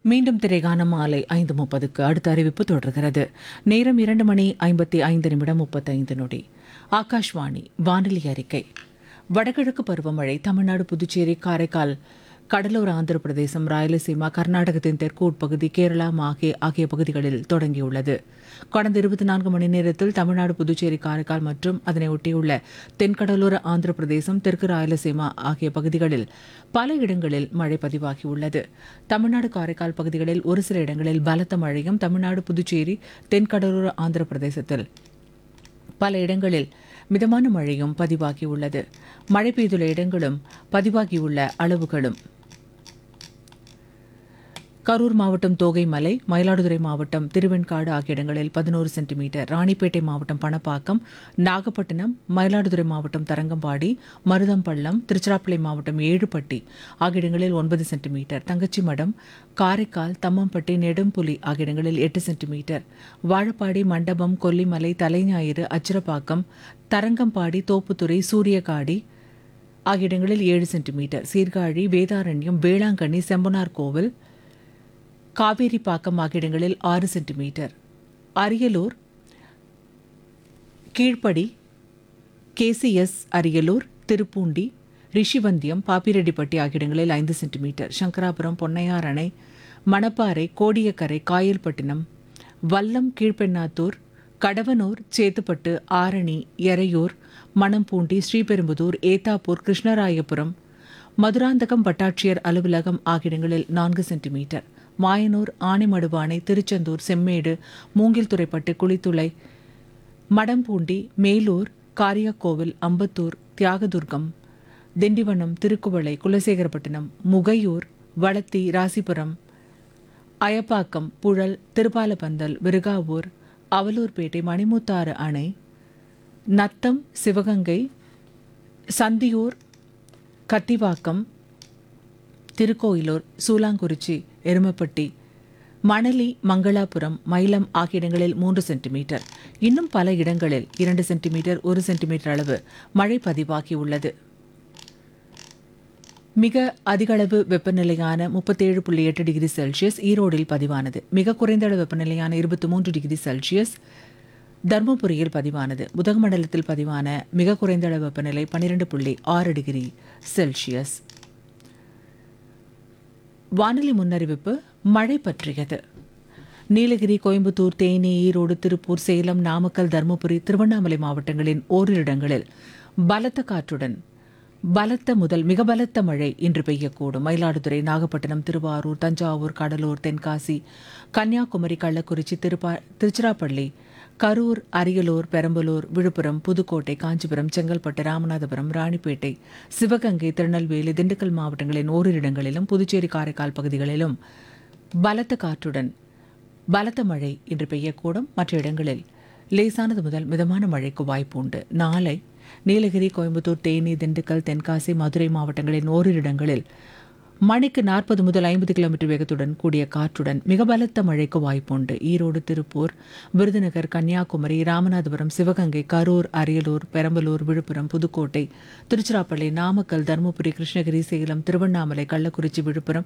மீண்டும் திரைகான மாலை 5:30க்கு அடுத்த அறிவிப்பு தொடர்கிறது. நேரம் 2:55 35 ஆகாஷ்வாணி வானிலை அறிக்கை. வடகிழக்கு பருவமழை தமிழ்நாடு, புதுச்சேரி, காரைக்கால், கடலோர ஆந்திர பிரதேசம், ராயலசீமா, கர்நாடகத்தின் தெற்கு உட்பகுதி, கேரளா, மாஹே ஆகிய பகுதிகளில் தொடங்கியுள்ளது. கடந்த 24 மணி நேரத்தில் தமிழ்நாடு, புதுச்சேரி, காரைக்கால் மற்றும் அதனை ஒட்டியுள்ள தென்கடலோர ஆந்திர பிரதேசம், தெற்கு ராயலசீமா ஆகிய பகுதிகளில் பல இடங்களில் மழை பதிவாகியுள்ளது. தமிழ்நாடு, காரைக்கால் பகுதிகளில் ஒரு சில இடங்களில் பலத்த மழையும், தமிழ்நாடு, புதுச்சேரி, தென்கடலோர ஆந்திர பிரதேசத்தில் பல இடங்களில் மிதமான மழையும் பதிவாகியுள்ளது. மழை பெய்துள்ள இடங்களும் பதிவாகியுள்ள அளவுகளும்: கரூர் மாவட்டம் தோகைமலை, மயிலாடுதுறை மாவட்டம் திருவெண்காடு ஆகிய இடங்களில் 11 சென்டிமீட்டர், ராணிப்பேட்டை மாவட்டம் பணப்பாக்கம், நாகப்பட்டினம், மயிலாடுதுறை மாவட்டம் தரங்கம்பாடி, மருதம்பள்ளம், திருச்சிராப்பள்ளி மாவட்டம் ஏழுப்பட்டி ஆகிய இடங்களில் 9 சென்டிமீட்டர், தங்கச்சிமடம், காரைக்கால், தம்மம்பட்டி, நெடும்புலி ஆகிய இடங்களில் 8 சென்டிமீட்டர், வாழப்பாடி, மண்டபம், கொல்லிமலை, தலைஞாயிறு, அச்சிரப்பாக்கம், தரங்கம்பாடி, தோப்புத்துறை, சூரியகாடி ஆகிய இடங்களில் 7 சென்டிமீட்டர், சீர்காழி, வேதாரண்யம், வேளாங்கண்ணி, செம்பனார் கோவில், காவேரிப்பாக்கம் ஆகிய இடங்களில் 6 சென்டிமீட்டர், அரியலூர், கீழ்ப்படி, கேசிஎஸ் அரியலூர், திருப்பூண்டி, ரிஷிவந்தியம், பாப்பிரெட்டிப்பட்டி ஆகிய இடங்களில் 5 சென்டிமீட்டர், சங்கராபுரம், பொன்னையார் அணை, மணப்பாறை, கோடியக்கரை, காயல்பட்டினம், வல்லம், கீழ்பெண்ணாத்தூர், கடவனூர், சேத்துப்பட்டு, ஆரணி, எறையூர், மணம்பூண்டி, ஸ்ரீபெரும்புதூர், ஏத்தாப்பூர், கிருஷ்ணராயபுரம், மதுராந்தகம் வட்டாட்சியர் அலுவலகம் ஆகிய இடங்களில் 4 சென்டிமீட்டர், மாயனூர், ஆனைமடுவானை, திருச்செந்தூர், செம்மேடு, மூங்கில்துறைப்பட்டு, குளித்துளை, மடம்பூண்டி, மேலூர், காரியாக்கோவில், அம்பத்தூர், தியாகதுர்கம், திண்டிவனம், திருக்குவளை, குலசேகரப்பட்டினம், முகையூர், வளத்தி, ராசிபுரம், அயப்பாக்கம், புழல், திருப்பாலப்பந்தல், விருகாவூர், அவலூர்பேட்டை, மணிமுத்தாறு அணை, நத்தம், சிவகங்கை, சந்தியூர், கத்திவாக்கம், திருக்கோயிலூர், சூலாங்குறிச்சி, எருமப்பட்டி, மணலி, மங்களாபுரம், மயிலம் ஆகிய இடங்களில் 3 சென்டிமீட்டர், இன்னும் பல இடங்களில் 2 சென்டிமீட்டர், 1 சென்டிமீட்டர் அளவு மழை பதிவாகியுள்ளது. மிக அதிகளவு வெப்பநிலையான 37.8 டிகிரி செல்சியஸ் ஈரோடில் பதிவானது. மிக குறைந்த அளவு வெப்பநிலையான 23 டிகிரி செல்சியஸ் தர்மபுரியில் பதிவானது. உதகமண்டலத்தில் பதிவான மிக குறைந்த அளவு வெப்பநிலை 12.6 டிகிரி செல்சியஸ். வானிலை முன்னறிவிப்பு மழை பற்றியது. நீலகிரி, கோயம்புத்தூர், தேனி, ஈரோடு, திருப்பூர், சேலம், நாமக்கல், தருமபுரி, திருவண்ணாமலை மாவட்டங்களின் ஓரிரு இடங்களில் பலத்த காற்றுடன் பலத்த முதல் மிக பலத்த மழை இன்று பெய்யக்கூடும். மயிலாடுதுறை, நாகப்பட்டினம், திருவாரூர், தஞ்சாவூர், கடலூர், தென்காசி, கன்னியாகுமரி, கள்ளக்குறிச்சி, திருச்சிராப்பள்ளி, கரூர், அரியலூர், பெரம்பலூர், விழுப்புரம், புதுக்கோட்டை, காஞ்சிபுரம், செங்கல்பட்டு, ராமநாதபுரம், ராணிப்பேட்டை, சிவகங்கை, திருநெல்வேலி, திண்டுக்கல் மாவட்டங்களின் ஓரிரு இடங்களிலும், புதுச்சேரி, காரைக்கால் பகுதிகளிலும் பலத்த காற்றுடன் பலத்த மழை இன்று பெய்யக்கூடும். மற்ற இடங்களில் லேசானது முதல் மிதமான மழைக்கு வாய்ப்பு உண்டு. நாளை நீலகிரி, கோயம்புத்தூர், தேனி, திண்டுக்கல், தென்காசி, மதுரை மாவட்டங்களின் ஓரிரு இடங்களில் மணிக்கு 40 முதல் 50 கிலோமீட்டர் வேகத்துடன் கூடிய காற்றுடன் மிக பலத்த மழைக்கு வாய்ப்புண்டு. ஈரோடு, திருப்பூர், விருதுநகர், கன்னியாகுமரி, ராமநாதபுரம், சிவகங்கை, கரூர், அரியலூர், பெரம்பலூர், விழுப்புரம், புதுக்கோட்டை, திருச்சிராப்பள்ளி, நாமக்கல், தருமபுரி, கிருஷ்ணகிரி, சேலம், திருவண்ணாமலை, கள்ளக்குறிச்சி, விழுப்புரம்,